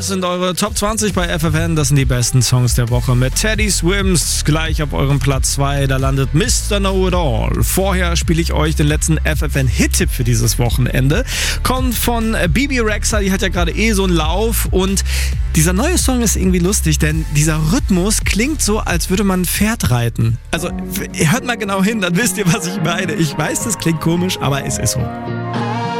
Das sind eure Top 20 bei FFN. Das sind die besten Songs der Woche mit Teddy Swims. Gleich auf eurem Platz 2, da landet Mr. Know-It-All. Vorher spiele ich euch den letzten FFN-Hit-Tipp für dieses Wochenende. Kommt von Bibi Rexha, die hat ja gerade so einen Lauf. Und dieser neue Song ist irgendwie lustig, denn dieser Rhythmus klingt so, als würde man ein Pferd reiten. Also hört mal genau hin, dann wisst ihr, was ich meine. Ich weiß, das klingt komisch, aber es ist so.